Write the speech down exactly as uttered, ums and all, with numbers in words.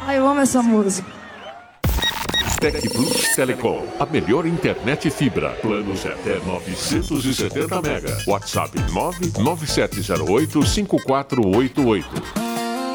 Ai, eu amo essa música. Tec Plus Telecom, a melhor internet fibra. Planos até novecentos e setenta mega. WhatsApp nove nove sete zero oito cinco quatro oito oito.